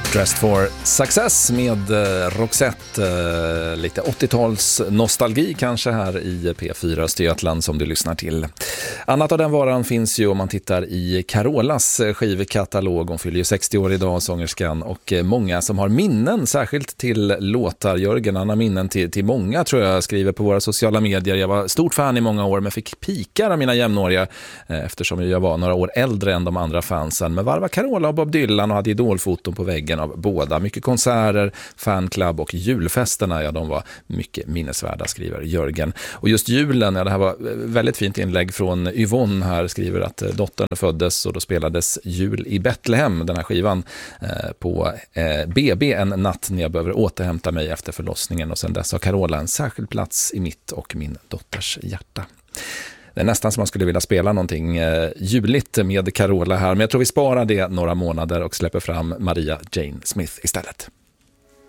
Dressed for Success med Roxette, lite 80-tals nostalgi kanske här i P4 Östergötland som du lyssnar till. Annat av den varan finns ju om man tittar i Carolas skivkatalog. Hon fyller ju 60 år idag, sångerskan, och många som har minnen särskilt till låtar. Jörgen, han har minnen till många, tror jag, skriver på våra sociala medier. Jag var stort fan i många år men fick pikar av mina jämnåriga eftersom jag var några år äldre än de andra fansen. Men varva Carola och Bob Dylan och hade idolfoton på väggen av båda. Mycket konserter, fanclub och julfesterna, ja, de var mycket minnesvärda, skriver Jörgen. Och just julen, ja, det här var väldigt fint inlägg från Yvonne här, skriver att dottern föddes och då spelades Jul i Betlehem, den här skivan, på BB en natt när jag behöver återhämta mig efter förlossningen, och sen dess har Carola en särskild plats i mitt och min dotters hjärta. Det är nästan som man skulle vilja spela någonting juligt med Carola här, men jag tror vi sparar det några månader och släpper fram Maria Jane Smith istället.